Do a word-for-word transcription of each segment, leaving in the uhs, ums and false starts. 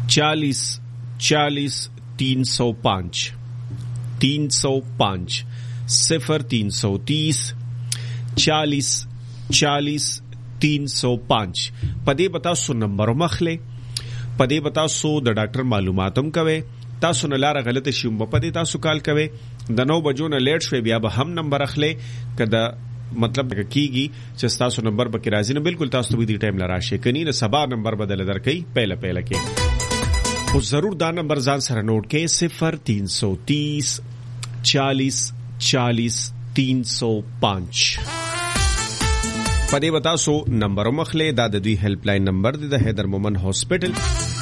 चालीस चालीस तीन सौ पाँच, तीन सौ पाँच, सिफर तीन सौ तीस चालीस चालीस तीन सौ पाँच. पदे बता सो नंबर मखले, पदे बता सो द डॉक्टर मालूमातम कवे, تاسو نه لاره غلطه شي په دې تاسو کال کوي د نو بجو نه لیټ شوي بیا به هم نمبر اخلي کدا مطلب کیږي چې تاسو نمبر به کې راځي نه بالکل تاسو به دې ټایم لاره شي کني نه سبا نمبر بدل درکې پهله پهله کې او ضرور دا نمبر ځان سره نوٹ کې صفر तीन सौ तीस चालीस चालीस तीन सौ पाँच. پدې وتا سو نمبر مخله دا د دوی هیلپ لاین نمبر دی د حیدر مومن هاسپټل.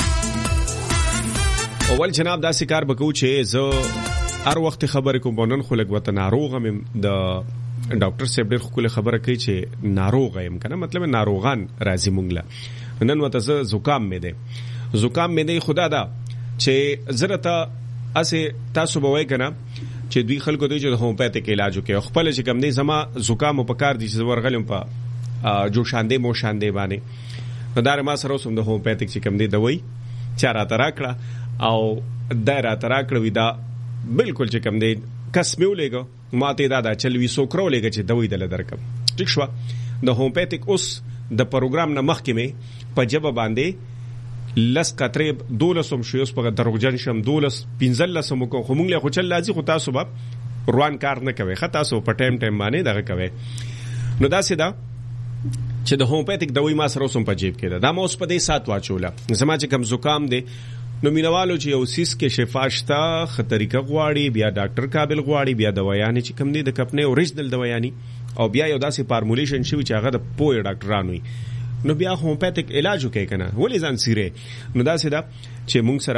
اول جناب دا سکار بکو چې زه هر وخت خبرې کوم بونن خو لګ وته ناروغ مم د ډاکټر صاحب ډېر خو خبره کوي چې ناروغ یم کنه مطلب ناروغان راځي مونږ نن وته زه زکام مې ده زکام مې ده خدا دا چې زرته اسه تاسو به وای کنه چې دوی خلکو دوی چې هومپاتیک علاج کوي خپل چې کم نه زما زکام په کار دي چې ورغلم په جو شاندې مو شاندې باندې نو دا ما سره اوسم د هومپاتیک چې کم دی دوی چاره ترا کړه او دایره ترا کړوي دا بالکل چې کم دی کس مې ولېګو ماته دا دا چلوي سو کرو لګه چې دوی دل درکم ټیک شو د هومپاتیک اوس د پروګرام نه مخکې مې په جبه باندې لس قطرې دولسم شویس په دروغجن شم دولس پنځلسم کو خو مونږ له خو چل لازم خو تاسو به روان کار نه کوي خو تاسو په ټایم ټایم باندې دغه کوي نو دا سیدا چې د هومپاتیک دوی ما سره اوسم په جیب کې دا ما اوس په دې سات واچوله زما چې کم زکام دی نو مینوالو چې یو سیس کې شفا شته خطرېکه غواړي بیا ډاکټر قابل غواړي بیا دوايانې چې کم دي د کپنې اوریجنل دوايانې او بیا یو داسې فارمولیشن شوی چې هغه د پوهه ډاکټرانو وي نو بیا هومپاتیک علاج وکړي کنه ولې ځان سیره نو داسې دا چې مونږ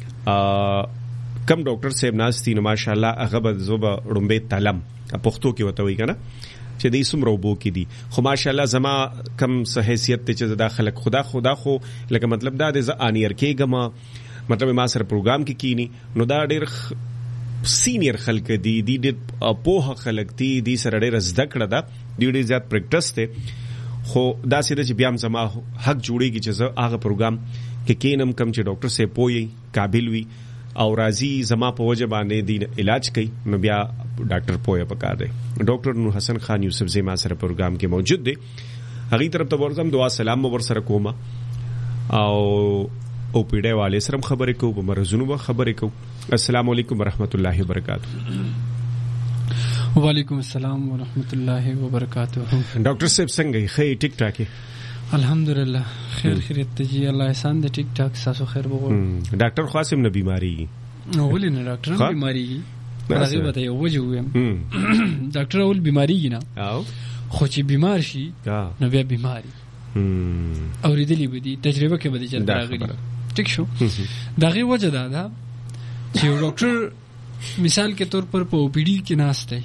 سره کم ډاکټر صاحب ناشتي نو ماشاءالله هغه به زوبه رومبه تلم پښتو کې وته وي کنه چې دې سم روبو کې دي خو ماشاءالله زما کم څه حیثیت ته چې داخله خدا خدا خو لکه مطلب دا د انیر کېګم مطلب ما سره پروګرام کې کینی نو دا ډېر سینیر خلک دي دي ډېر پوهه خلک دي دي سره ډېر زده کړه ده ډېر ډېر زیات پریکټس ته خو دا سره چې بیا هم زما حق جوړیږي چې زه هغه پروګرام کې کینم کم چې ډاکټر صاحب پوي قابل وي او راضي زما په وجه باندې دي علاج کوي نو بیا ډاکټر پوي پکار دی ډاکټر نور حسن خان یوسف زما سره پروګرام کې موجود دی هغه طرف ته ورزم دعا سلام ور سره کوم او او پیډه والے سره خبرې کوو په مرزونو به خبرې کوو. السلام علیکم ورحمت الله وبرکاتہ. وعلیکم السلام ورحمت الله وبرکاتہ. ډاکټر صاحب څنګه خې ټیک ټاک الحمدلله خیر خیریت ته جی الله احسان دې ټیک ټاک ساسو خیر وګورم. ډاکټر خاصم نه بیماری نو ولې نه ډاکټر بیماری راځي به یو وجه ویم ډاکټر اول بیماری نه او خو چې بیمار شي نو بیا بیماری اوریدلی بدی تجربه کې بدی چل راغلی ټیک شو دغه وجه دا ده چې ډاکټر مثال کے طور پر په او پی ډی کې ناشته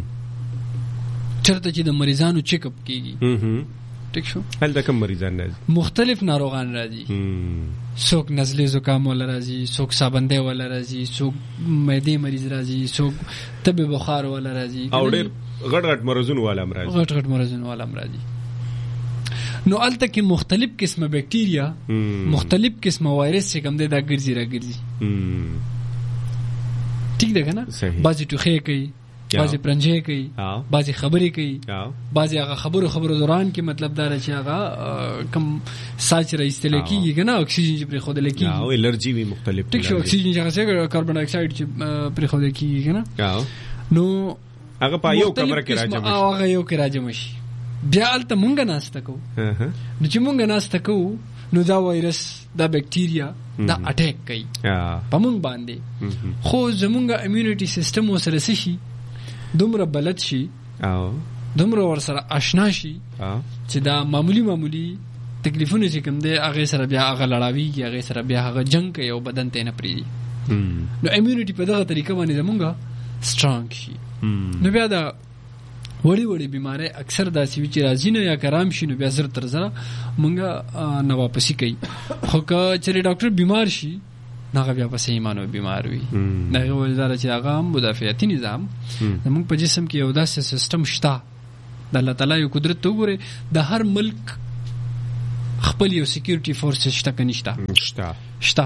چرته چې د مریضانو چیک اپ کیږي ټیک شو هل دا کوم مریضان راځي مختلف ناروغان راځي څوک نزله زکام ولا راځي څوک سابنده ولا راځي څوک معدې مریض راځي څوک تب بخار ولا راځي او ډېر غټ غټ مرزون والا راځي غټ غټ مرزون والا راځي نو الته کې مختلف قسمه بکټیریا مختلف قسمه وایرس چې کوم دی دا ګرځي را ګرځي ټیک ده کنه بعضی ټوخی کوي بعضی پرنجې کوي بعضی خبرې کوي بعضی هغه خبرو خبرو دوران کې مطلب دا چې هغه کم ساچ را استل کیږي کنه اکسیجن چې پر خود لکې او الرجی وی مختلف ټیک شو اکسیجن چې هغه کاربن ډای اکساید چې پر خود کیږي کنه نو هغه په یو کمره کې راځي او هغه یو کې راځي شي بیا الته مونږ ناشته کوو نو چې مونږ ناشته کوو نو دا وایرس دا بکټیریا دا اٹیک کوي په مونږ باندې خو زمونږ امیونټي سیستم وسره شي دومره بلد شي او دومره ورسره آشنا شي چې دا معمولی معمولی تکلیفونه چې کوم دی هغه سره بیا هغه لړاویږي هغه سره بیا هغه جنگ کوي او بدن ته نه پریږي نو امیونټي په دغه طریقه باندې زمونږ سترونګ شي نو بیا دا وړي وړي بیماری اکثر داسې وي چې راځي نه یا کرام شي نو بیا زر تر زره مونږه نه واپسی کوي خو که چېرې ډاکټر بیمار شي هغه بیا پسې ایمانو بیمار وي دغه وجه چې هغه هم مدافعتي نظام زموږ په جسم کې یو داسې سیستم شته د الله تعالی یو قدرت ته وګورئ د هر ملک خپل یو سکیورټي فورس شته که نشته شته شته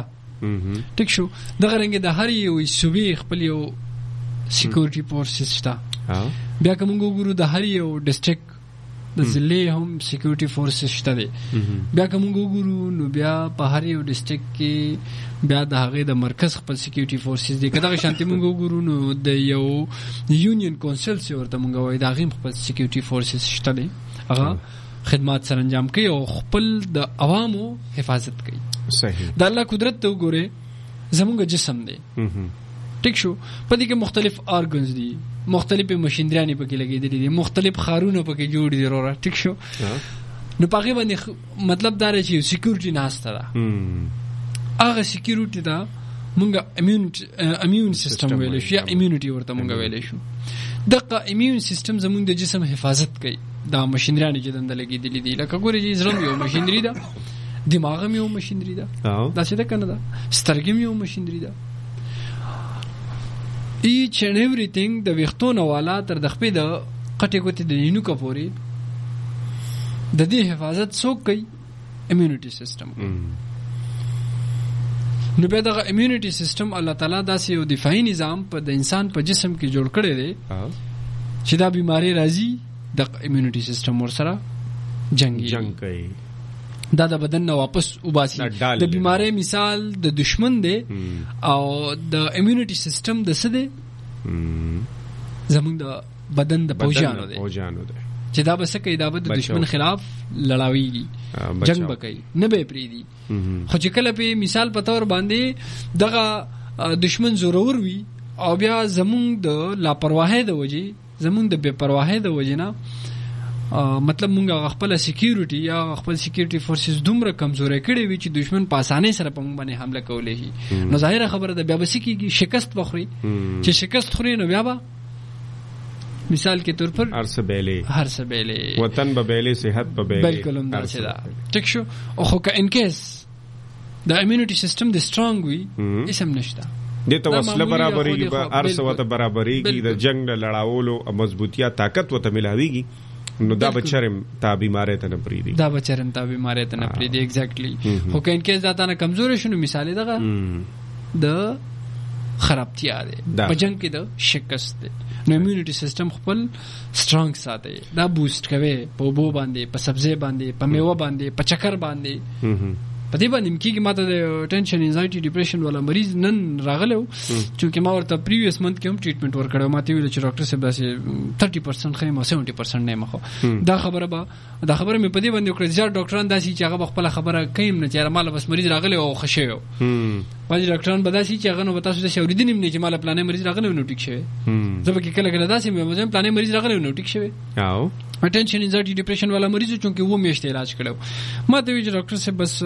ټیک شو. دغه رنګ د هر یو صوبې خپل یو سکیورټي فورسز شته. بیا کوم وګورو د هر یو ډیسټریکټ د ضلع هم سکیورټي فورسز شته دي. بیا کوم وګورو نو بیا په هر یو ډیسټریکټ کې بیا د هغه د مرکز خپل سکیورټي فورسز دي. کله شانتي موږ وګورو نو د یو یونین کونسل سی ورته موږ وایي دا غیم خپل سکیورټي فورسز شته دي. هغه خدمات سره انجام کوي او خپل د عوامو حفاظت کوي. صحیح. د الله قدرت ته وګوره زموږ جسم دی. ټیک شو. په دې کې مختلف آرګنز دي، مختلفې ماشینریانې پکې لګېدلې دي، مختلف ښارونه پکې جوړ دي وروره. ټیک شو. نو په هغې باندې مطلب دا دی چې سکیورټي ناسته ده. هغه سکیورټي ده مونږ امیون سیستم ویلی شو یا امیونټي ورته مونږ ویلی شو. دغه امیون سیستم زمونږ د جسم حفاظت کوي. دا ماشینریانې چې دنده لګېدلې دي لکه ګورې چې زړه هم یو ماشینري ده، دماغ هم یو ماشینري ده، داسې ده که نه ده، سترګې هم یو ماشینري ده. ایچ اینڈ ایوریثینګ د ویښتو نه والا تر د خپې د قټې ګوتې د نیونکه پورې د دې حفاظت څوک کوي؟ امیونټي سیستم. نو بیا دغه امیونټي سیستم الله تعالی داسې یو دفاعي نظام په د انسان په جسم کې جوړ کړی دی چې دا بیماری راځي د امیونټي سیستم ورسره جنګي جنگ کوي، دا د بدن نه واپس وباسي. د بیماری مثال د دشمن دی او د امیونټي سیستم د څه دی؟ زمونږ د بدن د پوجانو دی چې دا به څه کوي؟ دا به د دشمن خلاف لړاویږي، جنگ به کوي، نه به یې پرېږدي. خو چې کله په مثال په طور باندې دغه دشمن زورور وي او بیا زمونږ د لاپرواهۍ د وجې، زمونږ د بې پرواهۍ د وجې نه مطلب مونږ خپل سکیورټي یا خپل سکیورټي فورسز دومره کمزوري کړي وي چې دشمن په اسانۍ سره په مونږ باندې حمله کولی شي. نو ظاهره خبره ده بیا به څه کېږي؟ شکست به خوري. چې شکست خوري نو بیا به مثال کے طور پر هر څه بیلې هر څه بیلې وطن به بیلې، صحت به بیلې، بالکل همداسې ده. ټیک شو. خو که ان کیس د امیونټي سیستم د سټرانګ وي هېڅ هم نشته. دې ته وسله برابرېږي، هر څه ورته برابرېږي، د جنګ نه لړاولو مضبوطیا طاقت ورته میلاویږي. نو دا بچرم تا بیماری ته نه پریږدي، دا بچرم تا بیماری ته نه پریږدي. ایگزیکټلی. خو که ان کیس دا تا نه کمزورې شو نو مثال دغه د خرابتیا دی، په جنګ کې د شکست دی. نو امیونټي سیستم خپل سټرانګ ساتي، دا بوسټ کوي په اوبو باندې، په سبزی باندې، په میوه باندې، په چکر باندې. په دې باندې کېږي. ما ته د ټینشن انزایټي ډیپریشن والا مریض نن راغلی و چې ما ورته پریویس منت کې هم ټریټمنټ ورکړی. ما ته ویل چې ډاکټر صاحب داسې تھرټي پرسنټ ښه یم او سیونټي پرسنټ نه یم. خو دا خبره به دا خبره مې په دې باندې وکړه. زیات ډاکټران داسې چې هغه به خپله خبره کوي نه چې ما له بس مریض راغلی او ښه شوی و. بعضې ډاکټران به داسې چې هغه نو به تاسو داسې اورېدلي هم نه چې ما له پلانی مریض راغلی و نو ټیک شوی. زه به کې کله کله داسې مې وایم پلانی مریض راغلی و نو ټیک شوی. ټینشن انزایټي ډیپریشن والا مریض چونکې اووه میاشتې علاج کړی و. ما ته ویل چې ډاکټر صاحب بس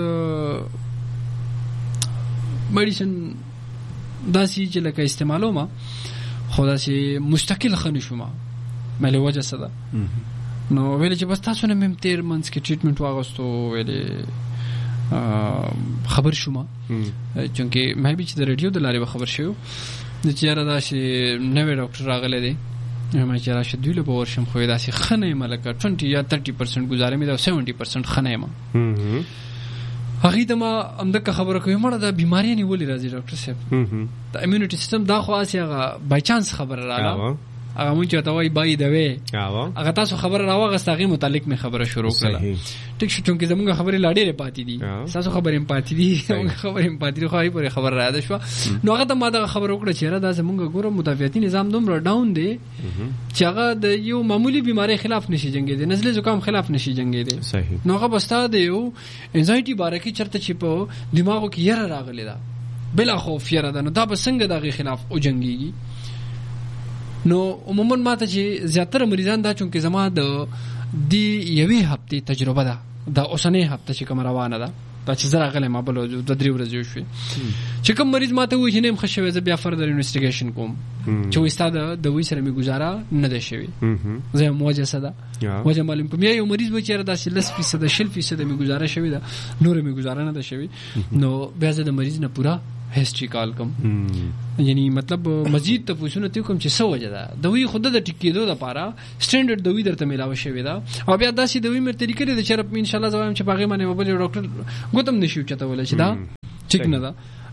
میډیسن داسې چې لکه استعمالومه خو داسې مستقل ښه نه شومه. مې وجه څه ده؟ نو ویلې چې بس تاسو نه مې هم تېر منځ کې ټریټمنټ واغوستو. ویلې خبر شومه چونکې مې بي چې د ریډیو د لارې به خبر شوی چې یاره داسې نوی ډاکټر راغلی دی. مې چې راشه دوی له به ورشم خو یې داسې ښه نه یم لکه ټونټي یا تھرټي پرسنټ ګزاره مې ده او سیونټي پرسنټ ښه نه یم. هغې ته ما همدغه خبره کوي مړه دا بیماریانې ولې راځي ډاکټر صاحب؟ د امیونټي سیستم دا خو هسې هغه بای چانس خبره راغله. هغه مونږ چې ورته وایي بای د وې هغه تاسو خبره راواغسته، هغې متعلق مې خبره شروع کړله. ټیک شو. چونکې زمونږ خبرې لا ډېرې پاتې دي، ستاسو خبرې هم پاتې دي، زمونږ خبرې هم پاتې دي. خو هغې پورې خبره رایاده شوه. نو هغه ته ما دغه خبره وکړه چې یاره دا زمونږ ګوره مدافعتي نظام دومره ډاون دی چې هغه د یو معمولي بیمارۍ خلاف نشي جنګېدی، نزلې زکام خلاف نشي جنګېدی. نو هغه به ستا د یو انزایټي باره کې چېرته چې په دماغو کې یره راغلې ده، بلا خوف یره ده، نو دا به څنګه د هغې خلاف وجنګېږي؟ نو عموما ما ته چې زیاتره مریضان دا چونکې زما د دې یوې هفتې تجربه ده، د اوسنۍ هفته چې کومه روانه ده، دا چې زه راغلی ما بل دوه درې ورځې وشوې چې کوم مریض ما ته وایي چې نه یم ښه شوی، زه بیا فردر انویسټیګیشن کوم چې وایي ستا د دوی سره مې ګزاره نه ده شوې. زه یم وجه څه ده؟ وجه معلوم کوم. یا یو مریض به چېرې داسې لس فیصده شل فیصده مې ګزاره شوې ده، نوره مې ګزاره نه ده شوې. نو بیا زه د مریض نه پوره هیسټري کال کوم، یعنی مطلب مزید تفصیلونه ته کوم چې څه وجه ده. دوی خود د ټیک کېدو لپاره سټینډرډ دوی درته میلاوه شوې ده او بیا داسې دوی مې طریقې ده چې ان شاء الله زه وایم چې په هغې باندې به بل ډاکټر ګوتم نشي اوچتولی چې دا ټیک نه ده.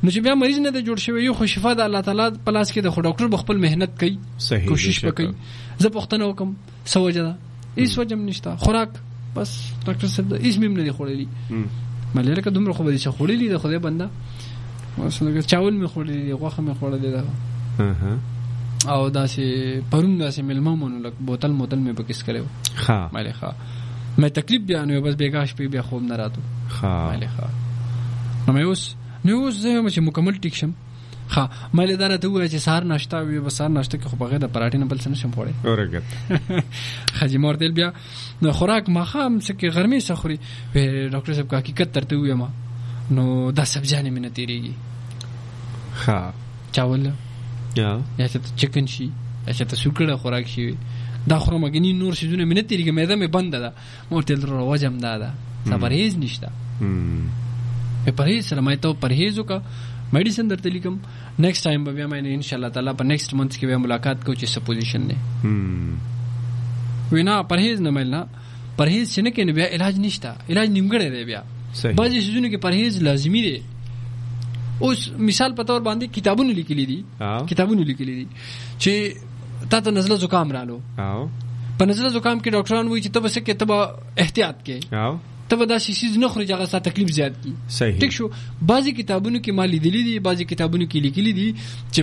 نو چې بیا مریض نه د جوړ شوی یو خو شفا د الله تعالی په لاس کې د خو ډاکټر بخپل مهنت کوي کوشش وکړي زه پوښتنه وکم سوجه ده هیڅ وجه نشته خوراک بس ډاکټر صاحب هیڅ مم نه دی خوړلی مله لکه دومره خو به دې خوړلی د خدای بنده وسنګ چاول می خوړلی غوښه می خوړلی ده او داسې پرون داسې ملمه مونږ لک بوتل موتل می پکې کړو ها مله ها مې تکلیف بیانوي بس بیګاش په بیا خوب نه راتو ها مله ها نو مې اوس نو اوس زه چې مکمل ټیک شم ها مله دار ته وای چې سار ناشتا وي بس سار ناشته کې خو بغیر د پراټې نه بل څه نشم خوړې اورګت خاجي مورتل بیا نو خوراک ما خام څه کې ګرمي سخوري ډاکټر صاحب حقیقت ترته وي ما نو دا سبزیانه مې نه تیریږي ها چاول یا یا چې چکن شي یا چې سوکړه خوراک شي دا خورم غني نور شيزونه مې نه تیریږي مېده مې بند ده مورتل ورو وجم دا ده صبرهیز نشته په پرهیز سره مې ته پرهیز وکا میډیسن درته لیکم نیکسٹ ټایم به بیا مې ان شاء الله تعالی په نیکسٹ منث کې به ملاقات کوو چې څه پوزیشن نه وینا پرهیز نه ملنا پرهیز چې نه کینې بیا علاج نشته علاج نیمګړی دی بیا بعضی شيزونه کې پرهیز لازمی دی اوس مثال په تور باندې کتابونه لیکلي دي کتابونه لیکلي دي چې تا ته نزله زکام رالو په نزله زکام کې ډاکټران وایي چې ته بس کې ته احتیاط کې ته دا شیز نه خوري چې هغه ستاسو تکلیف زیات کی ټیک شو بعضی کتابونو کې مالی دي دي بعضی کتابونو کې لیکلي دي چې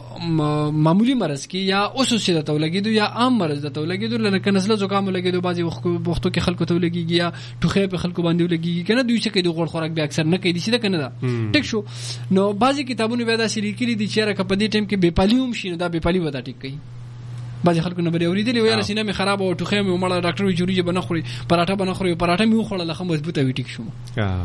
په معمولی مرض کې یا اوسوسه د تولګیدو یا عام مرض د تولګیدو لکه نزله زکام لګیدو بعضی وختو کې خلکو تولګیږي یا ټوخه په خلکو باندې لګیږي کنه دوی څه کوي د غوړ خوراک به اکثر نه کوي دي کنه دا ټیک شو نو بعضی کتابونو به دا لیکلي دي چې راکه په دې ټیم کې بېپالي هم شي نو دا بېپالي ودا ټیک کوي بعضی خلکو نه بری اوریدلی ویل سینه می خراب او ټوخه می مړه ډاکټر وی جوړی بنه خوري پراټه بنه خوري پراټه می خوړل لخوا مضبوطه وی ټیک شوم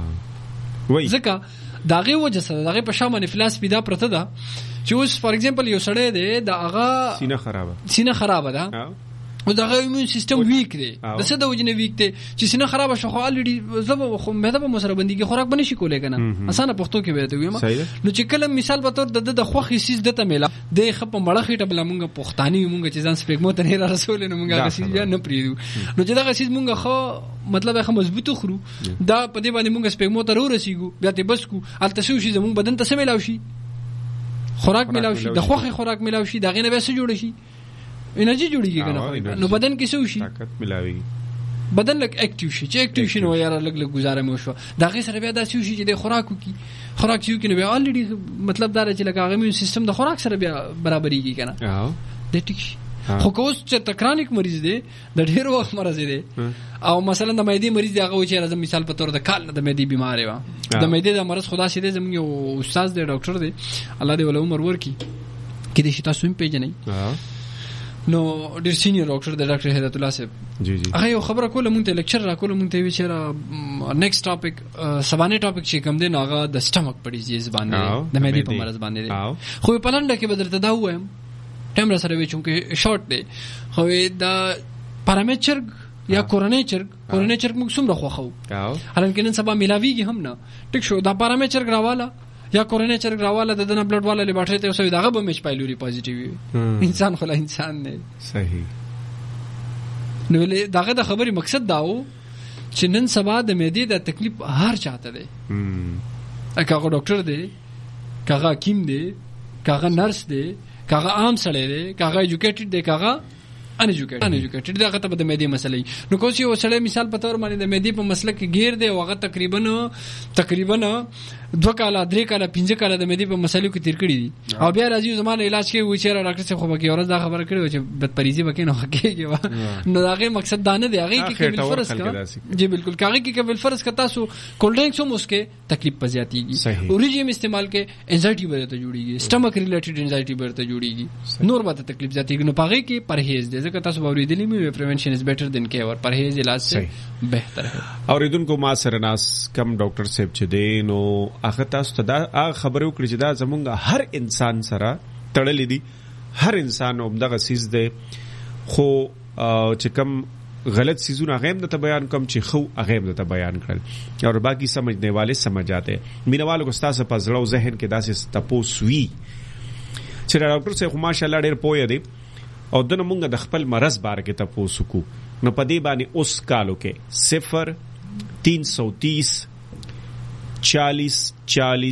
وای ځکه داغه وجه سره داغه په شامه نفلاس پیدا پرته ده چې اوس فار ایگزامپل یو سړی دی دا هغه سینه خرابه سینه خرابه ده او داغه ایمون سیستم ویک دی د څه د وجنه ویک دی چې سینه خرابه شو خو الریډي زب خو مې دا په مسره بندګي خوراک بنه شي کولای کنه اسانه پښتو کې وایته ویم نو چې کله مثال به تور د د خوخي سیس دته میلا د خپ مړه خېټه بل مونږه پښتاني مونږه چې ځان سپېګمو ته نه رسول نه مونږه غسي یا نه پریدو نو چې دا غسي مونږه خو مطلب هغه مضبوطو خرو دا په دې باندې مونږه سپېګمو ته ورسیږو بیا ته بس کو التسو شي زمونږ بدن ته سمېلاو شي خوراک ملاو شي د خوخي خوراک ملاو شي دا غنه به څه جوړ شي انرژي جوړیږي کنه نو بدن کې څه شي طاقت ملاوي بدن لک اکټیو شي چې اکټیو شي نو یاره لګ لګ گزاره مو شو دا غي سره بیا دا څه شي چې د خوراکو کی خوراک یو کې نو بیا الریډي مطلب دا چې لګاغه میون سیستم د خوراک سره بیا برابرېږي کنه د ټیک خو کوس چې تکرانیک مریض دی د ډیر وخت مرز دی او مثلا د معدې مریض دی هغه چې راځم مثال په تور د کال د معدې بیمار و د معدې د مرز خدا شي دی زموږ یو استاد دی ډاکټر دی الله دې ول عمر ورکی کې دې شي تاسو هم پیژنئ نو ډیر سینیئر ډاکټر د ډاکټر هدایت الله صاحب جی جی هغه یو خبره کوله مونږ ته لیکچر را کوله مونږ ته وی چې نیکسټ ټاپک سبانه ټاپک چې کوم دی نو هغه د سټمک په ډیزیز باندې د معدې په مرز باندې دی خو په لنډه کې بدلته دا وایم ټایم را سره وی چې شارټ دی خو دا پارامتر یا کورونی چرګ کورونی چرګ موږ څومره خوخو هلکه نن سبا ملاویږي هم نه ټیک شو دا پارامتر راواله یا کورونی چرګ راواله د دنه بلډ والا لیبارټری ته وسوي داغه به مچ پایلوري پوزټیو انسان خلا انسان نه صحیح نو داغه د خبري مقصد داو چې نن سبا د معدې د تکلیف هر چاته دی اګه ډاکټر دی کاغه حکیم دی کاغه نرس دی کاغه عام سړی دی کاغه ایجوکیټډ دی کاغه ان ایجوکیټډ ان ایجوکیټډ دا غته د معدې مسلې نو کوم یو سړی مثال په تور باندې د معدې په مسله کې غیر دی هغه تقریبا تقریبا دوه کاله درې کاله پنځه کاله د معدې په مسلو کې تیر کړی دي او بیا راځي زمانه علاج کې وای چې ډاکټر څخه خو به کې اورز دا خبره کړې و چې بدپریزي وکې نه حقیقي نو هغه مقصد دا نه دی هغه کې کبل فرض کا جی بالکل هغه کې کبل فرض کا تاسو کولډ ډرینکس هم اوس کې تکلیف پزیاتیږي اوریجم استعمال کې انزایټي ورته جوړیږي سټمک ریلیټډ انزایټي ورته جوړیږي نور به تکلیف زیاتیږي نو پاره کې پرهیز دی ځکه تاسو اوریدلی مې پریونشن از بیٹر دین کیور پرهیز علاج سے بهتر ہے اوریدونکو ما سره ناس کم ډاکټر صاحب چې دی نو هغه تاسو ته هغه خبرو کړی چې دا زمونږ هر انسان سره تړلې دي هر انسان همدغه سیز دی خو چې کم غلط چیزونه هغه هم ته بیان کوم چې خو هغه هم ته بیان کړل او باقی سمجھنے والے سمجھ جاتے ہیں مینوالو کو تاسو په ځلو ذهن کې داسې تاسو وی چې ډاکټر صاحب ماشاءالله ډېر پوهه دی او دنه مونږ د خپل مرض باره کې تاسو کو نو په دې باندې اوس کالو کې صفر تین سو تیس چالیس چالیس